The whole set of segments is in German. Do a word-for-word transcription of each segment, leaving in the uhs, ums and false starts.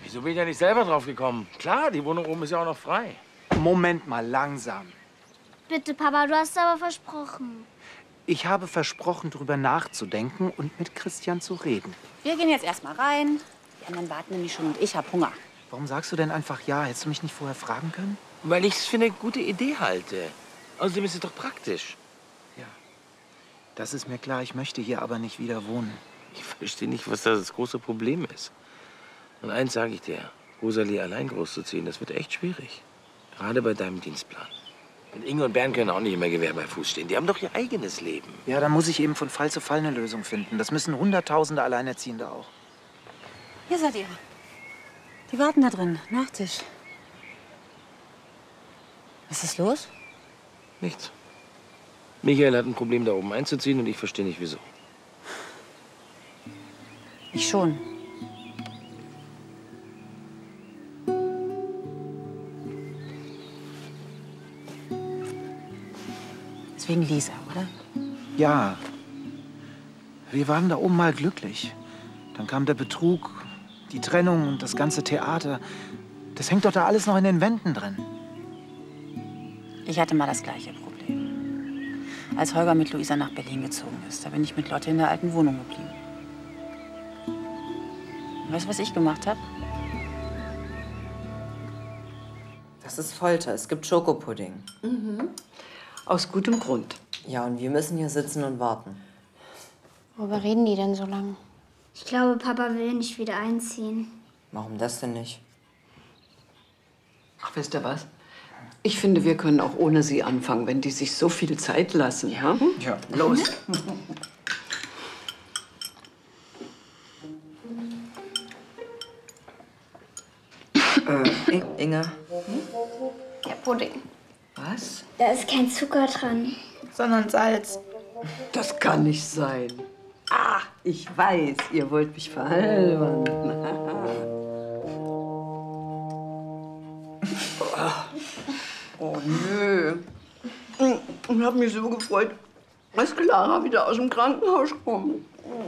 Wieso bin ich ja nicht selber drauf gekommen? Klar, die Wohnung oben ist ja auch noch frei. Moment mal, langsam. Bitte, Papa, du hast aber versprochen. Ich habe versprochen, drüber nachzudenken und mit Christian zu reden. Wir gehen jetzt erstmal rein. Die anderen warten nämlich schon und ich habe Hunger. Warum sagst du denn einfach ja? Hättest du mich nicht vorher fragen können? Weil ich es für eine gute Idee halte. Außerdem ist es doch praktisch. Ja, das ist mir klar. Ich möchte hier aber nicht wieder wohnen. Ich verstehe nicht, was da das große Problem ist. Und eins sage ich dir, Rosalie allein großzuziehen, das wird echt schwierig. Gerade bei deinem Dienstplan. Und Inge und Bernd können auch nicht immer Gewehr bei Fuß stehen. Die haben doch ihr eigenes Leben. Ja, dann muss ich eben von Fall zu Fall eine Lösung finden. Das müssen Hunderttausende Alleinerziehende auch. Hier seid ihr. Die warten da drin, Nachtisch. Was ist los? Nichts. Michael hat ein Problem, da oben einzuziehen und ich verstehe nicht, wieso. Ich schon. Ist wegen Lisa, oder? Ja. Wir waren da oben mal glücklich. Dann kam der Betrug, die Trennung und das ganze Theater. Das hängt doch da alles noch in den Wänden drin. Ich hatte mal das gleiche Problem. Als Holger mit Luisa nach Berlin gezogen ist, da bin ich mit Lotte in der alten Wohnung geblieben. Und weißt du, was ich gemacht habe? Das ist Folter. Es gibt Schokopudding. Mhm. Aus gutem Grund. Ja, und wir müssen hier sitzen und warten. Worüber reden die denn so lange? Ich glaube, Papa will nicht wieder einziehen. Warum das denn nicht? Ach, wisst ihr was? Ich finde, wir können auch ohne sie anfangen, wenn die sich so viel Zeit lassen. Ja. Hm? Ja. Los. äh, In Inge. Der Pudding. Was? Da ist kein Zucker dran. Sondern Salz. Das kann nicht sein. Ah, ich weiß, ihr wollt mich verhalbern. Oh, nö. Ich hab mich so gefreut, als Clara wieder aus dem Krankenhaus kommt.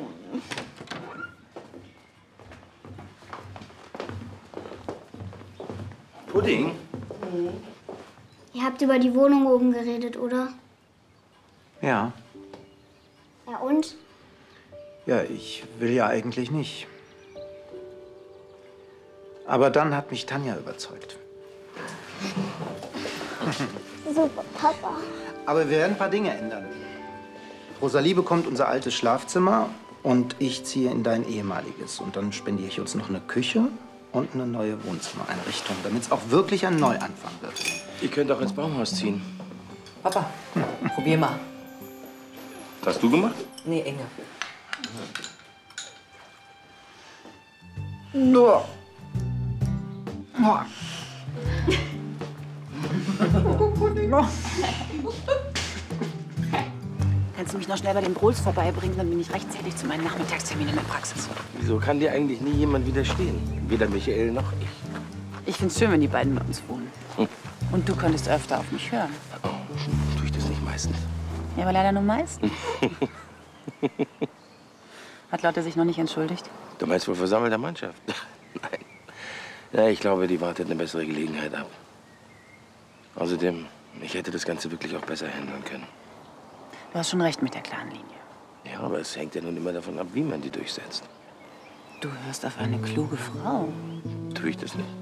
Pudding? Ihr habt über die Wohnung oben geredet, oder? Ja. Ja, und? Ja, ich will ja eigentlich nicht. Aber dann hat mich Tanja überzeugt. Super, Papa. Aber wir werden ein paar Dinge ändern. Rosalie bekommt unser altes Schlafzimmer und ich ziehe in dein ehemaliges. Und dann spendiere ich uns noch eine Küche und eine neue Wohnzimmereinrichtung, damit es auch wirklich ein Neuanfang wird. Ihr könnt auch ins Baumhaus ziehen. Papa, probier mal. Das hast du gemacht? Nee, Inge. Nur. Kannst du mich noch schnell bei den Brols vorbeibringen, dann bin ich rechtzeitig zu meinem Nachmittagstermin in der Praxis. Wieso kann dir eigentlich nie jemand widerstehen? Weder Michael noch ich. Ich find's schön, wenn die beiden bei uns wohnen. Hm. Und du könntest öfter auf mich hören. Oh, tue ich das nicht meistens? Ja, aber leider nur meistens. Hat Lotte sich noch nicht entschuldigt? Du meinst vor versammelter Mannschaft? Nein. Ja, ich glaube, die wartet eine bessere Gelegenheit ab. Außerdem, ich hätte das Ganze wirklich auch besser handeln können. Du hast schon recht mit der klaren Linie. Ja, aber es hängt ja nun immer davon ab, wie man die durchsetzt. Du hörst auf eine kluge Frau. Tue ich das nicht?